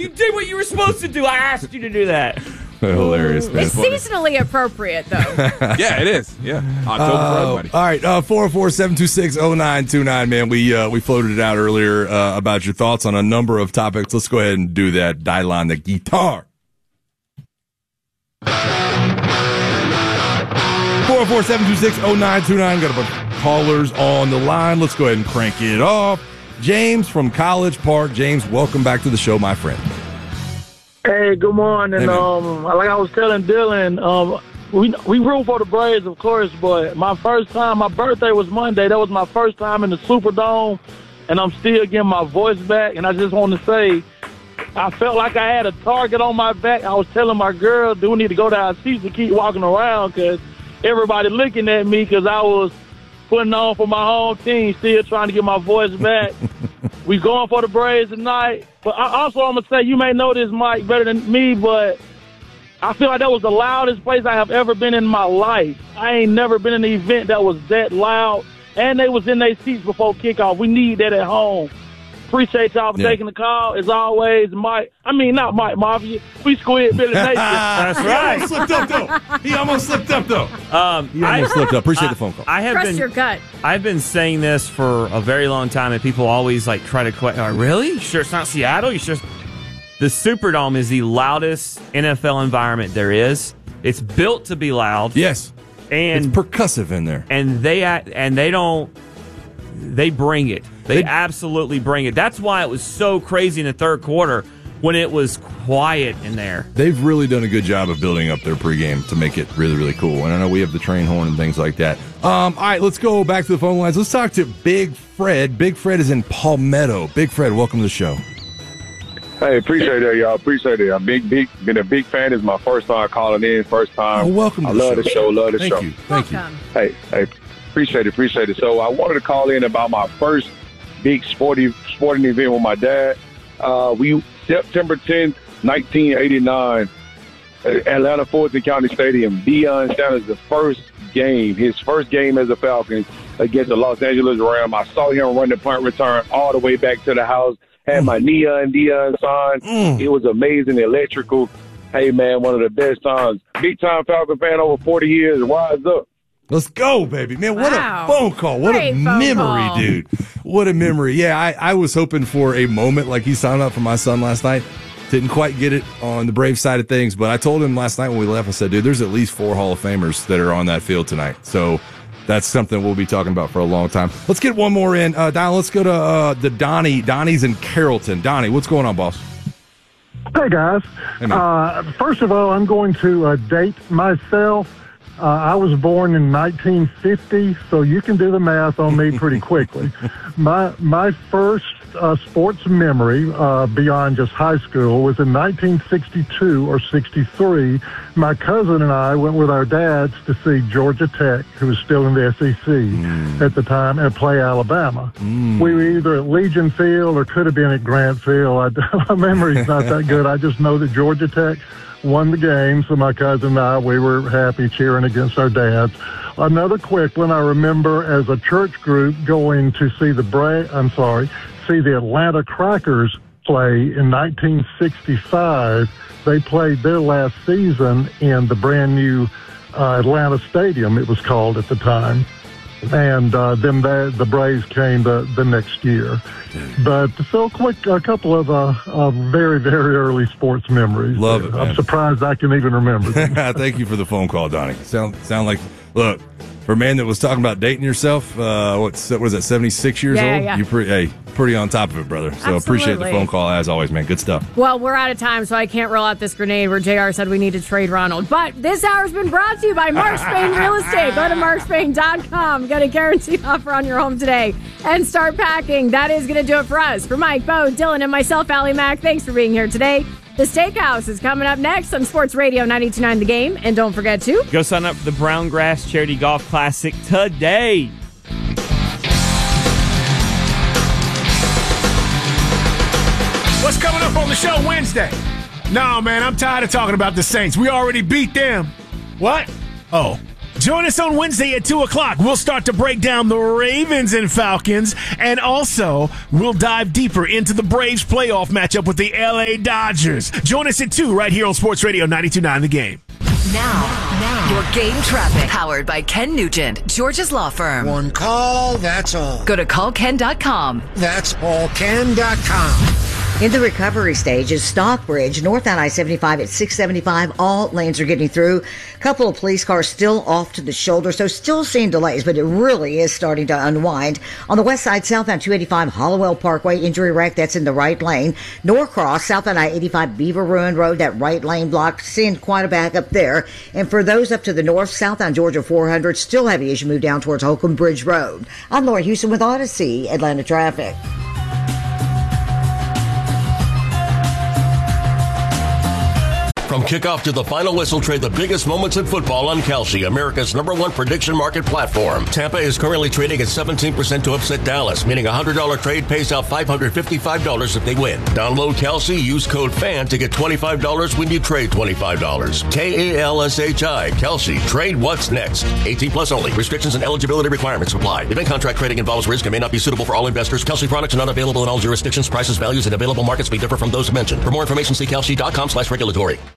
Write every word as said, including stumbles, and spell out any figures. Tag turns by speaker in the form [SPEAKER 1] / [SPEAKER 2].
[SPEAKER 1] you did what you were supposed to do. I asked you to do that.
[SPEAKER 2] Hilarious, man.
[SPEAKER 3] It's seasonally appropriate, though.
[SPEAKER 4] Yeah, it is. Yeah, October uh, for everybody.
[SPEAKER 2] All right, uh, four oh four, seven two six, oh nine two nine, man. We uh, we floated it out earlier uh, about your thoughts on a number of topics. Let's go ahead and do that. Dial on the guitar. four oh four, seven two six, oh nine two nine. Got a bunch of callers on the line. Let's go ahead and crank it off. James from College Park. James, welcome back to the show, my friend.
[SPEAKER 5] Hey, good morning.
[SPEAKER 2] Hey,
[SPEAKER 5] um, like I was telling Dylan, um, we we root for the Braves, of course, but my first time, my birthday was Monday. That was my first time in the Superdome, and I'm still getting my voice back. And I just want to say, I felt like I had a target on my back. I was telling my girl, do we need to go to our seats to keep walking around because everybody looking at me because I was putting on for my home team, still trying to get my voice back. We going for the Braves tonight. But I also, I'm going to say, you may know this, Mike, better than me, but I feel like that was the loudest place I have ever been in my life. I ain't never been in an event that was that loud, and they was in their seats before kickoff. We need that at home. Appreciate y'all for
[SPEAKER 2] yeah.
[SPEAKER 5] taking the call. As always, Mike. I mean, not Mike Mafia. We squid Billy Nation.
[SPEAKER 1] That's right.
[SPEAKER 2] He almost slipped up, though. He almost slipped up, though.
[SPEAKER 1] Um,
[SPEAKER 2] He almost
[SPEAKER 1] I,
[SPEAKER 2] slipped up. Appreciate
[SPEAKER 1] I,
[SPEAKER 2] the phone call.
[SPEAKER 1] I have
[SPEAKER 3] Trust
[SPEAKER 1] been,
[SPEAKER 3] your gut.
[SPEAKER 1] I've been saying this for a very long time, and people always like try to question. Oh, really? You sure it's not Seattle? You sure? The Superdome is the loudest N F L environment there is. It's built to be loud.
[SPEAKER 2] Yes.
[SPEAKER 1] and
[SPEAKER 2] it's percussive in there.
[SPEAKER 1] And they and they don't. They bring it. They, they absolutely bring it. That's why it was so crazy in the third quarter when it was quiet in there.
[SPEAKER 2] They've really done a good job of building up their pregame to make it really, really cool. And I know we have the train horn and things like that. Um, all right, let's go back to the phone lines. Let's talk to Big Fred. Big Fred is in Palmetto. Big Fred, welcome to the show.
[SPEAKER 6] Hey, appreciate that, y'all. Appreciate it. I'm big, big, been a big fan. It's my first time calling in. First time.
[SPEAKER 2] Oh, welcome to
[SPEAKER 6] I
[SPEAKER 2] the
[SPEAKER 6] love
[SPEAKER 2] show.
[SPEAKER 6] the show. Love the
[SPEAKER 2] Thank
[SPEAKER 6] show.
[SPEAKER 2] you. Thank
[SPEAKER 3] welcome.
[SPEAKER 2] you.
[SPEAKER 6] Hey, hey, appreciate it. Appreciate it. So I wanted to call in about my first big sporting sporting event with my dad. Uh, we September tenth, nineteen eighty-nine, Atlanta Fulton County Stadium. Deion Sanders, the first game, his first game as a Falcon against the Los Angeles Rams. I saw him run the punt return all the way back to the house. Had my Neon Deion sign.
[SPEAKER 2] Mm.
[SPEAKER 6] It was amazing, electrical. Hey, man, one of the best times. Big-time Falcon fan over forty years. Rise up.
[SPEAKER 2] Let's go, baby. Man, what
[SPEAKER 3] Wow.
[SPEAKER 2] a phone call. What
[SPEAKER 3] Great
[SPEAKER 2] a
[SPEAKER 3] phone
[SPEAKER 2] memory,
[SPEAKER 3] call.
[SPEAKER 2] dude. What a memory. Yeah, I, I was hoping for a moment like he signed up for my son last night. Didn't quite get it on the Brave side of things, but I told him last night when we left, I said, dude, there's at least four Hall of Famers that are on that field tonight. So that's something we'll be talking about for a long time. Let's get one more in. Uh, Don, let's go to uh, the Donnie. Donnie's in Carrollton. Donnie, what's going on, boss?
[SPEAKER 7] Hey, guys.
[SPEAKER 2] Hey, man.
[SPEAKER 7] Uh, first of all, I'm going to uh, date myself. Uh, I was born in nineteen fifty, so you can do the math on me pretty quickly. My my first uh, sports memory uh, beyond just high school was in nineteen sixty-two or sixty-three. My cousin and I went with our dads to see Georgia Tech, who was still in the S E C mm. at the time, and play Alabama. Mm. We were either at Legion Field or could have been at Grant Field. I, my memory's not that good. I just know that Georgia Tech won the game, so my cousin and I, we were happy cheering against our dads. Another quick one, I remember as a church group going to see the Bra- I'm sorry, see the Atlanta Crackers play in nineteen sixty-five. They played their last season in the brand new uh, Atlanta Stadium, it was called at the time. And uh, then the, the Braves came the, the next year. But so quick, a couple of uh, uh, very, very early sports memories.
[SPEAKER 2] Love it, man.
[SPEAKER 7] I'm surprised I can even remember them.
[SPEAKER 2] Thank you for the phone call, Donnie. Sound sound like, look, for a man that was talking about dating yourself, uh, what's, what was that, seventy-six years
[SPEAKER 3] Yeah,
[SPEAKER 2] old?
[SPEAKER 3] yeah.
[SPEAKER 2] You pretty, hey, pretty on top of it, brother. So
[SPEAKER 3] Absolutely.
[SPEAKER 2] appreciate the phone call as always, man. Good stuff.
[SPEAKER 3] Well, we're out of time, so I can't roll out this grenade where J R said we need to trade Ronald. But this hour's been brought to you by Mark Spain Real Estate. Go to mark spain dot com. Get a guaranteed offer on your home today and start packing. That is going to do it for us. For Mike, Bo, Dylan, and myself, Allie Mack, thanks for being here today. The Steakhouse is coming up next on Sports Radio ninety-two point nine The Game. And don't forget to
[SPEAKER 1] go sign up for the Brown Grass Charity Golf Classic today.
[SPEAKER 8] What's coming up on the show Wednesday? No, man, I'm tired of talking about the Saints. We already beat them. What? Oh, Join us on Wednesday at two o'clock. We'll start to break down the Ravens and Falcons, and also we'll dive deeper into the Braves playoff matchup with the L A Dodgers. Join us at two right here on Sports Radio ninety-two point nine The Game.
[SPEAKER 9] Now, now, your game traffic. Powered by Ken Nugent, George's Law Firm.
[SPEAKER 10] One call, that's all.
[SPEAKER 9] Go to call ken dot com.
[SPEAKER 10] That's all ken dot com.
[SPEAKER 11] In the recovery stage is Stockbridge, north on I seventy-five at six seventy-five. All lanes are getting through. A couple of police cars still off to the shoulder, so still seeing delays, but it really is starting to unwind. On the west side, south on two eighty-five Hollowell Parkway, injury wreck, that's in the right lane. Norcross, south on I eighty-five Beaver Ruin Road, that right lane blocked, seeing quite a backup there. And for those up to the north, south on Georgia four hundred, still heavy as you move down towards Holcomb Bridge Road. I'm Laura Houston with Odyssey, Atlanta Traffic.
[SPEAKER 12] From kickoff to the final whistle, trade the biggest moments in football on Kalshi, America's number one prediction market platform. Tampa is currently trading at seventeen percent to upset Dallas, meaning a one hundred dollars trade pays out five hundred fifty-five dollars if they win. Download Kalshi, use code FAN to get twenty-five dollars when you trade twenty-five dollars. K A L S H I, Kalshi. Trade what's next. eighteen plus only. Restrictions and eligibility requirements apply. Event contract trading involves risk and may not be suitable for all investors. Kalshi products are not available in all jurisdictions. Prices, values, and available markets may differ from those mentioned. For more information, see kalshi dot com slash regulatory.